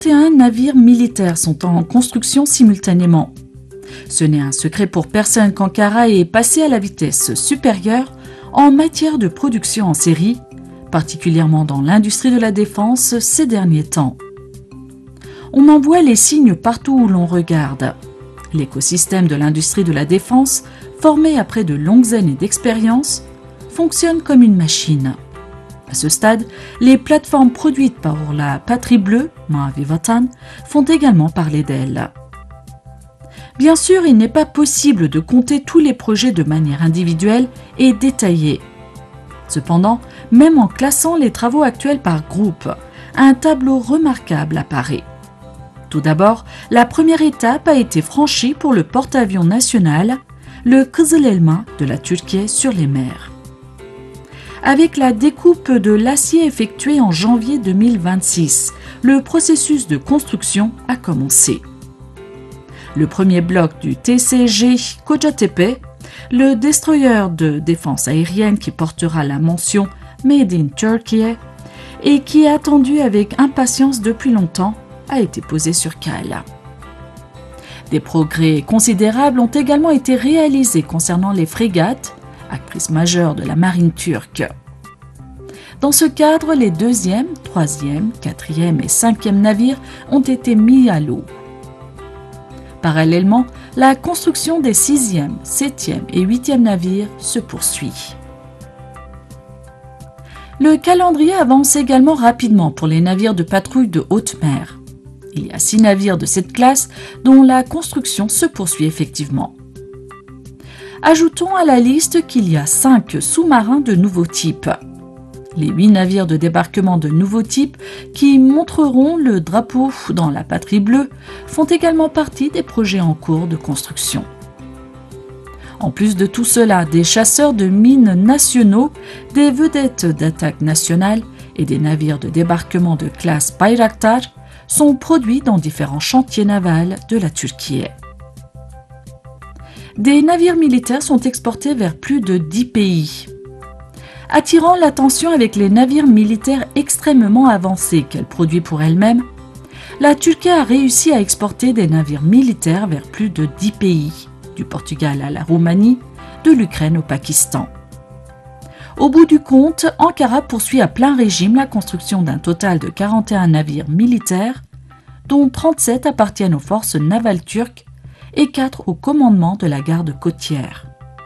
41 navires militaires sont en construction simultanément. Ce n'est un secret pour personne qu'Ankara est passé à la vitesse supérieure en matière de production en série, particulièrement dans l'industrie de la défense ces derniers temps. On en voit les signes partout où l'on regarde. L'écosystème de l'industrie de la défense, formé après de longues années d'expérience, fonctionne comme une machine. À ce stade, les plateformes produites par la Patrie Bleue, Mavi Vatan, font également parler d'elles. Bien sûr, il n'est pas possible de compter tous les projets de manière individuelle et détaillée. Cependant, même en classant les travaux actuels par groupe, un tableau remarquable apparaît. Tout d'abord, la première étape a été franchie pour le porte-avions national, le Kızıl Elma de la Turquie sur les mers. Avec la découpe de l'acier effectuée en janvier 2026, le processus de construction a commencé. Le premier bloc du TCG Kocatepe, le destroyer de défense aérienne qui portera la mention Made in Turkey et qui est attendu avec impatience depuis longtemps, a été posé sur cale. Des progrès considérables ont également été réalisés concernant les frégates, actrice majeure de la marine turque. Dans ce cadre, les 2e, 3e, 4e et 5e navires ont été mis à l'eau. Parallèlement, la construction des 6e, 7e et 8e navires se poursuit. Le calendrier avance également rapidement pour les navires de patrouille de haute mer. Il y a 6 navires de cette classe dont la construction se poursuit effectivement. Ajoutons à la liste qu'il y a 5 sous-marins de nouveau type. Les 8 navires de débarquement de nouveau type qui montreront le drapeau dans la Patrie Bleue font également partie des projets en cours de construction. En plus de tout cela, des chasseurs de mines nationaux, des vedettes d'attaque nationales et des navires de débarquement de classe Bayraktar sont produits dans différents chantiers navals de la Turquie. Des navires militaires sont exportés vers plus de 10 pays. Attirant l'attention avec les navires militaires extrêmement avancés qu'elle produit pour elle-même, la Turquie a réussi à exporter des navires militaires vers plus de 10 pays, du Portugal à la Roumanie, de l'Ukraine au Pakistan. Au bout du compte, Ankara poursuit à plein régime la construction d'un total de 41 navires militaires, dont 37 appartiennent aux forces navales turques et 4 au commandement de la garde côtière.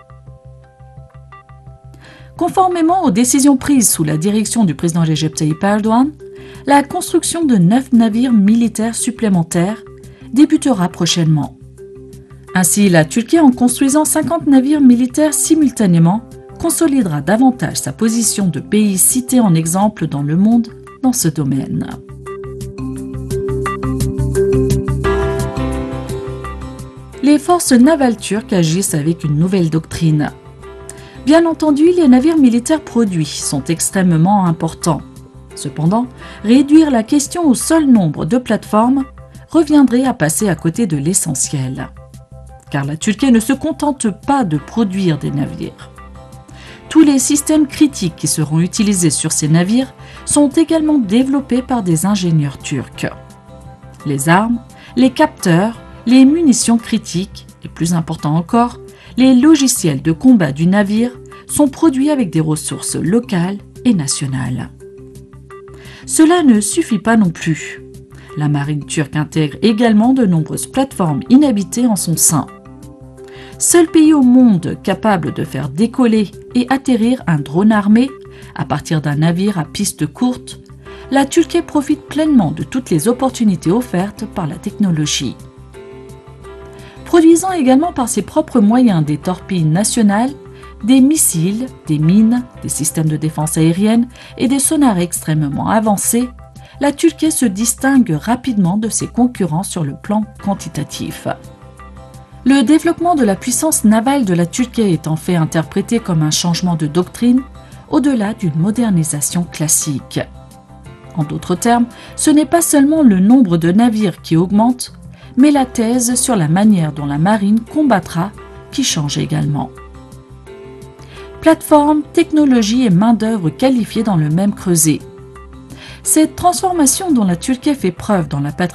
Conformément aux décisions prises sous la direction du président Recep Tayyip Erdoğan, la construction de 9 navires militaires supplémentaires débutera prochainement. Ainsi, la Turquie, en construisant 50 navires militaires simultanément, consolidera davantage sa position de pays cité en exemple dans le monde dans ce domaine. Les forces navales turques agissent avec une nouvelle doctrine. Bien entendu, les navires militaires produits sont extrêmement importants. Cependant, réduire la question au seul nombre de plateformes reviendrait à passer à côté de l'essentiel. Car la Turquie ne se contente pas de produire des navires. Tous les systèmes critiques qui seront utilisés sur ces navires sont également développés par des ingénieurs turcs. Les armes, les capteurs, les munitions critiques et plus important encore, les logiciels de combat du navire sont produits avec des ressources locales et nationales. Cela ne suffit pas non plus. La marine turque intègre également de nombreuses plateformes inhabitées en son sein. Seul pays au monde capable de faire décoller et atterrir un drone armé à partir d'un navire à piste courte, la Turquie profite pleinement de toutes les opportunités offertes par la technologie. Produisant également par ses propres moyens des torpilles nationales, des missiles, des mines, des systèmes de défense aérienne et des sonars extrêmement avancés, la Turquie se distingue rapidement de ses concurrents sur le plan quantitatif. Le développement de la puissance navale de la Turquie est en fait interprété comme un changement de doctrine au-delà d'une modernisation classique. En d'autres termes, ce n'est pas seulement le nombre de navires qui augmente, mais la thèse sur la manière dont la marine combattra qui change également. Plateforme, technologie et main-d'œuvre qualifiées dans le même creuset. Cette transformation dont la Turquie fait preuve dans la